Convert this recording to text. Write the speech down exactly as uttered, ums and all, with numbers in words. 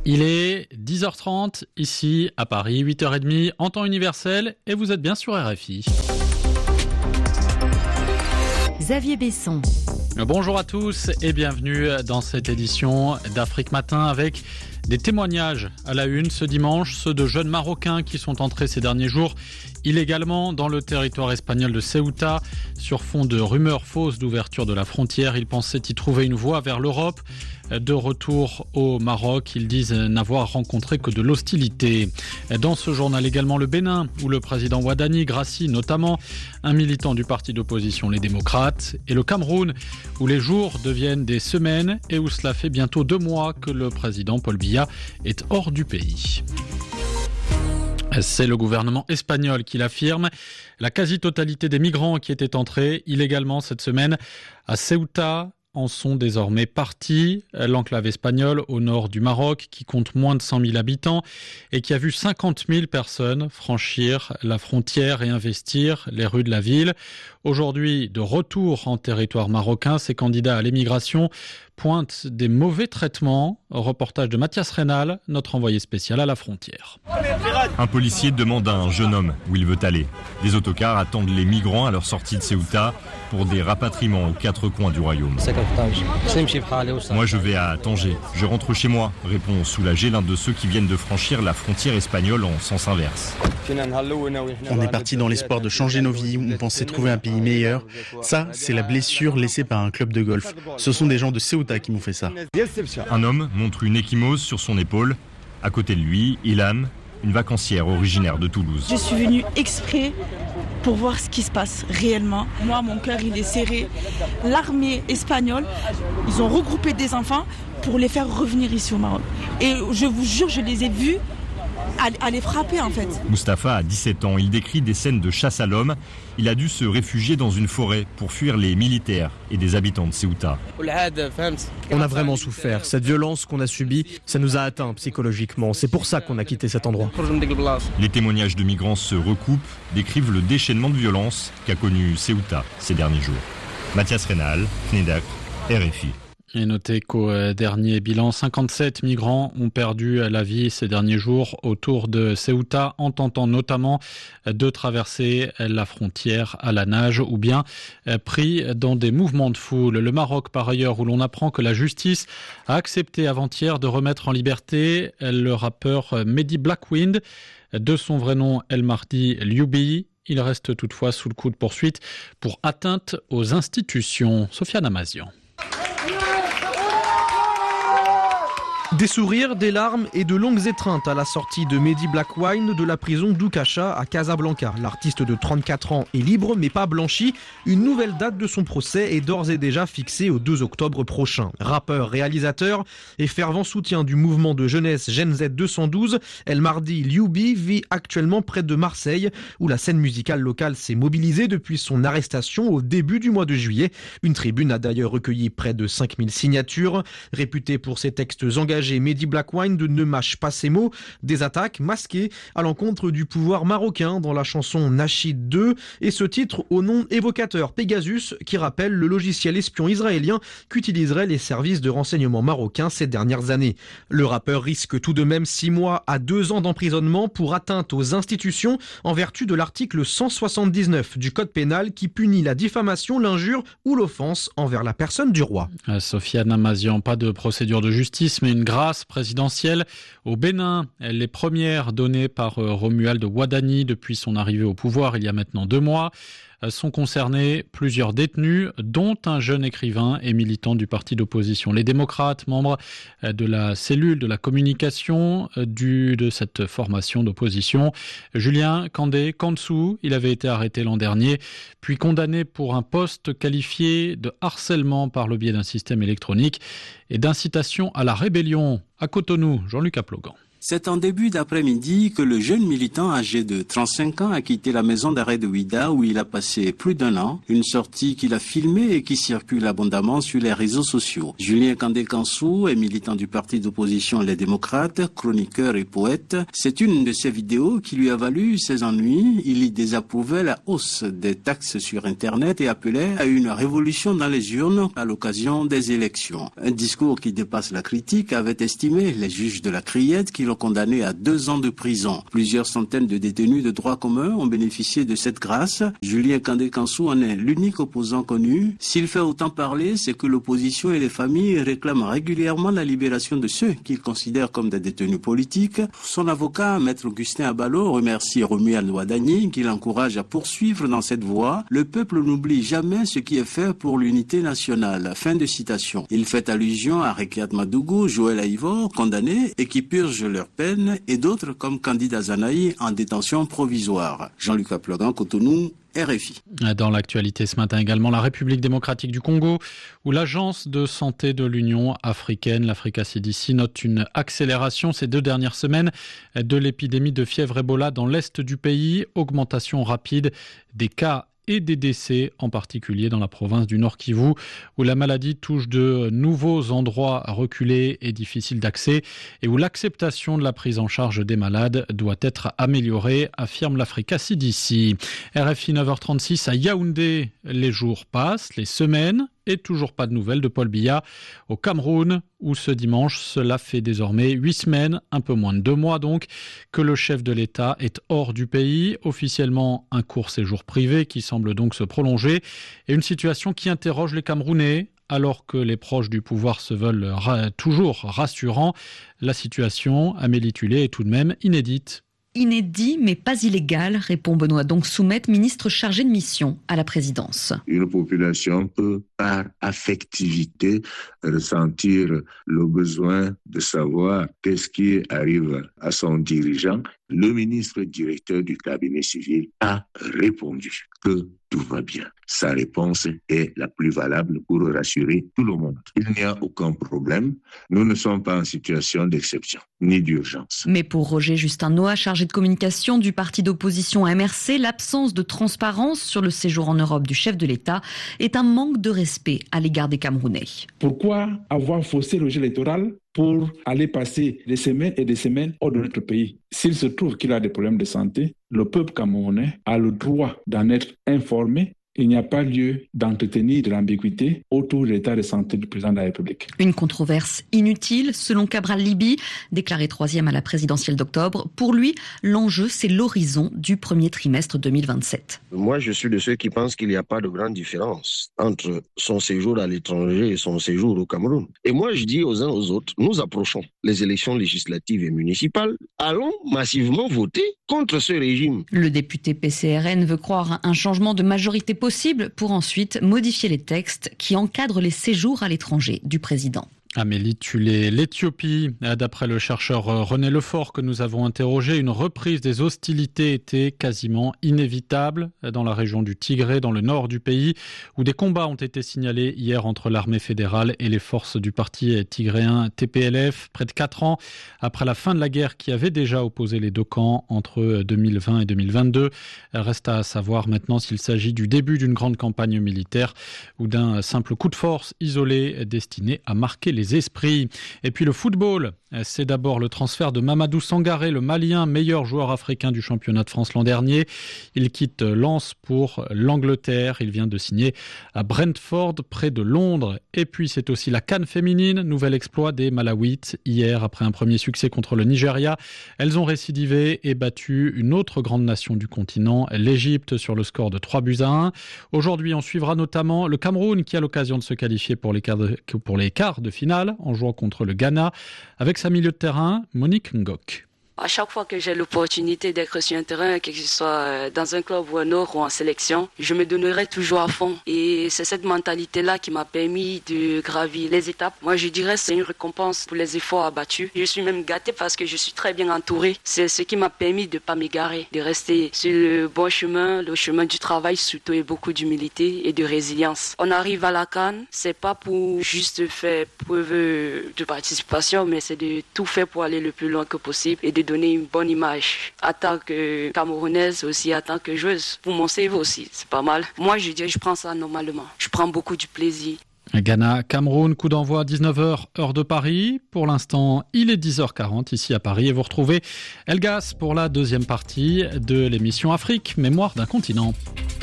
Il est dix heures trente, ici à Paris, huit heures trente en temps universel et vous êtes bien sur R F I. Xavier Besson. Bonjour à tous et bienvenue dans cette édition d'Afrique Matin avec des témoignages à la une ce dimanche, ceux de jeunes Marocains qui sont entrés ces derniers jours illégalement dans le territoire espagnol de Ceuta sur fond de rumeurs fausses d'ouverture de la frontière. Ils pensaient y trouver une voie vers l'Europe. De retour au Maroc, ils disent n'avoir rencontré que de l'hostilité. Dans ce journal également le Bénin, où le président Ouadani gracie notamment un militant du parti d'opposition Les Démocrates, et le Cameroun, où les jours deviennent des semaines et où cela fait bientôt deux mois que le président Paul Biya est hors du pays. C'est le gouvernement espagnol qui l'affirme. La quasi-totalité des migrants qui étaient entrés illégalement cette semaine à Ceuta en sont désormais partis. L'enclave espagnole au nord du Maroc, qui compte moins de cent mille habitants et qui a vu cinquante mille personnes franchir la frontière et investir les rues de la ville. Aujourd'hui, de retour en territoire marocain, ces candidats à l'émigration pointent des mauvais traitements. Reportage de Mathias Rénal, notre envoyé spécial à la frontière. Un policier demande à un jeune homme où il veut aller. Des autocars attendent les migrants à leur sortie de Ceuta pour des rapatriements aux quatre coins du royaume. Moi je vais à Tanger, je rentre chez moi, répond soulagé l'un de ceux qui viennent de franchir la frontière espagnole en sens inverse. On est parti dans l'espoir de changer nos vies, on pensait trouver un pays meilleur. Ça, c'est la blessure laissée par un club de golf. Ce sont des gens de Ceuta qui m'ont fait ça. Un homme montre une échymose sur son épaule. À côté de lui, Ilan, une vacancière originaire de Toulouse. Je suis venue exprès pour voir ce qui se passe réellement. Moi, mon cœur, il est serré. L'armée espagnole, ils ont regroupé des enfants pour les faire revenir ici au Maroc. Et je vous jure, je les ai vus à les frapper en fait. Mustapha a dix-sept ans, il décrit des scènes de chasse à l'homme. Il a dû se réfugier dans une forêt pour fuir les militaires et des habitants de Ceuta. On a vraiment souffert. Cette violence qu'on a subie, ça nous a atteints psychologiquement. C'est pour ça qu'on a quitté cet endroit. Les témoignages de migrants se recoupent, décrivent le déchaînement de violence qu'a connu Ceuta ces derniers jours. Mathias Rénal, F N E D A C, R F I. Et notez qu'au dernier bilan, cinquante-sept migrants ont perdu la vie ces derniers jours autour de Ceuta, en tentant notamment de traverser la frontière à la nage ou bien pris dans des mouvements de foule. Le Maroc, par ailleurs, où l'on apprend que la justice a accepté avant-hier de remettre en liberté le rappeur Mehdi Blackwind, de son vrai nom El Mardi Lioubi. Il reste toutefois sous le coup de poursuite pour atteinte aux institutions. Sofiane Amazian. Des sourires, des larmes et de longues étreintes à la sortie de Mehdi Blackwind de la prison d'Oukacha à Casablanca. L'artiste de trente-quatre ans est libre mais pas blanchi. Une nouvelle date de son procès est d'ores et déjà fixée au deux octobre prochain. Rappeur, réalisateur et fervent soutien du mouvement de jeunesse Gen Z deux cent douze, El Mardi Lioubi vit actuellement près de Marseille où la scène musicale locale s'est mobilisée depuis son arrestation au début du mois de juillet. Une tribune a d'ailleurs recueilli près de cinq mille signatures. Réputé pour ses textes engagés, Mehdi Blackwind ne mâche pas ses mots, des attaques masquées à l'encontre du pouvoir marocain dans la chanson Nachid deux et ce titre au nom évocateur Pegasus qui rappelle le logiciel espion israélien qu'utiliseraient les services de renseignement marocains ces dernières années. Le rappeur risque tout de même six mois à deux ans d'emprisonnement pour atteinte aux institutions en vertu de l'article cent soixante-dix-neuf du code pénal qui punit la diffamation, l'injure ou l'offense envers la personne du roi. Sofiane Amazian, pas de procédure de justice mais une grâce présidentielle au Bénin. Les premières données par Romuald Ouadani depuis son arrivée au pouvoir il y a maintenant deux mois sont concernés plusieurs détenus, dont un jeune écrivain et militant du parti d'opposition Les Démocrates, membre de la cellule de la communication du, de cette formation d'opposition. Julien Kandé Kansou, il avait été arrêté l'an dernier, puis condamné pour un poste qualifié de harcèlement par le biais d'un système électronique et d'incitation à la rébellion. À Cotonou, Jean-Luc Aplogan. C'est en début d'après-midi que le jeune militant âgé de trente-cinq ans a quitté la maison d'arrêt de Ouidah où il a passé plus d'un an. Une sortie qu'il a filmée et qui circule abondamment sur les réseaux sociaux. Julien Kandé-Kansou est militant du parti d'opposition Les Démocrates, chroniqueur et poète. C'est une de ses vidéos qui lui a valu ses ennuis. Il y désapprouvait la hausse des taxes sur Internet et appelait à une révolution dans les urnes à l'occasion des élections. Un discours qui dépasse la critique, avait estimé les juges de la Criette qui l'ont condamné à deux ans de prison. Plusieurs centaines de détenus de droit commun ont bénéficié de cette grâce. Julien Kandé-Kansou en est l'unique opposant connu. S'il fait autant parler, c'est que l'opposition et les familles réclament régulièrement la libération de ceux qu'ils considèrent comme des détenus politiques. Son avocat, Maître Augustin Abalo, remercie Romuald Ouadani qui l'encourage à poursuivre dans cette voie. Le peuple n'oublie jamais ce qui est fait pour l'unité nationale. Fin de citation. Il fait allusion à Rekiat Madougou, Joël Aïvor, condamnés et qui purgent leur peine, et d'autres comme Candida Zanaï en détention provisoire. Jean-Luc Aplogan, Cotonou, R F I. Dans l'actualité ce matin également, la République démocratique du Congo, où l'Agence de santé de l'Union africaine, l'Africa C D C, note une accélération ces deux dernières semaines de l'épidémie de fièvre Ebola dans l'est du pays, augmentation rapide des cas et des décès, en particulier dans la province du Nord Kivu, où la maladie touche de nouveaux endroits reculés et difficiles d'accès, et où l'acceptation de la prise en charge des malades doit être améliorée, affirme l'Africa C D C. R F I neuf heures trente-six à Yaoundé, les jours passent, les semaines, et toujours pas de nouvelles de Paul Biya au Cameroun, où ce dimanche, cela fait désormais huit semaines, un peu moins de deux mois donc, que le chef de l'État est hors du pays. Officiellement, un court séjour privé qui semble donc se prolonger, et une situation qui interroge les Camerounais. Alors que les proches du pouvoir se veulent ra- toujours rassurants, la situation, Amélie Tulé, est tout de même inédite. Inédit, mais pas illégal, répond Benoît Donk-Soumet, ministre chargé de mission à la présidence. Une population peut, par affectivité, ressentir le besoin de savoir qu'est-ce qui arrive à son dirigeant. Le ministre directeur du cabinet civil a répondu que tout va bien. Sa réponse est la plus valable pour rassurer tout le monde. Il n'y a aucun problème. Nous ne sommes pas en situation d'exception, ni d'urgence. Mais pour Roger Justin Noah, chargé de communication du parti d'opposition M R C, l'absence de transparence sur le séjour en Europe du chef de l'État est un manque de respect à l'égard des Camerounais. Pourquoi avoir faussé le jeu électoral pour aller passer des semaines et des semaines hors de notre pays? S'il se trouve qu'il a des problèmes de santé, le peuple camerounais a le droit d'en être informé. Il n'y a pas lieu d'entretenir de l'ambiguïté autour de l'état de santé du président de la République. Une controverse inutile, selon Cabral Libi, déclaré troisième à la présidentielle d'octobre. Pour lui, l'enjeu, c'est l'horizon du premier trimestre deux mille vingt-sept. Moi, je suis de ceux qui pensent qu'il n'y a pas de grande différence entre son séjour à l'étranger et son séjour au Cameroun. Et moi, je dis aux uns aux autres, nous approchons les élections législatives et municipales. Allons massivement voter contre ce régime. Le député P C R N veut croire à un changement de majorité possible pour ensuite modifier les textes qui encadrent les séjours à l'étranger du président. Amélie Tulé, l'Éthiopie, d'après le chercheur René Lefort que nous avons interrogé, une reprise des hostilités était quasiment inévitable dans la région du Tigré, dans le nord du pays, où des combats ont été signalés hier entre l'armée fédérale et les forces du parti tigréen T P L F, près de quatre ans après la fin de la guerre qui avait déjà opposé les deux camps entre deux mille vingt et deux mille vingt-deux. Reste à savoir maintenant s'il s'agit du début d'une grande campagne militaire ou d'un simple coup de force isolé destiné à marquer les esprits. Et puis le football, c'est d'abord le transfert de Mamadou Sangaré, le Malien, meilleur joueur africain du championnat de France l'an dernier. Il quitte Lens pour l'Angleterre. Il vient de signer à Brentford, près de Londres. Et puis c'est aussi la CAN féminine, nouvel exploit des Malawites. Hier, après un premier succès contre le Nigeria, elles ont récidivé et battu une autre grande nation du continent, l'Égypte, sur le score de trois buts à un. Aujourd'hui, on suivra notamment le Cameroun qui a l'occasion de se qualifier pour les quarts de, pour les quarts de finale en jouant contre le Ghana avec sa milieu de terrain, Monique Ngok. À chaque fois que j'ai l'opportunité d'être sur un terrain, que ce soit dans un club ou un autre ou en sélection, je me donnerai toujours à fond. Et c'est cette mentalité-là qui m'a permis de gravir les étapes. Moi, je dirais que c'est une récompense pour les efforts abattus. Je suis même gâté parce que je suis très bien entouré. C'est ce qui m'a permis de ne pas m'égarer, de rester sur le bon chemin, le chemin du travail, surtout et beaucoup d'humilité et de résilience. On arrive à la CAN, c'est pas pour juste faire preuve de participation, mais c'est de tout faire pour aller le plus loin que possible et de donner une bonne image en tant que Camerounaise aussi, en tant que joueuse. Pour mon C V aussi, c'est pas mal. Moi, je dis, je prends ça normalement. Je prends beaucoup du plaisir. Ghana, Cameroun, coup d'envoi à dix-neuf heures, heure de Paris. Pour l'instant, il est dix heures quarante ici à Paris et vous retrouvez Elgas pour la deuxième partie de l'émission Afrique, mémoire d'un continent.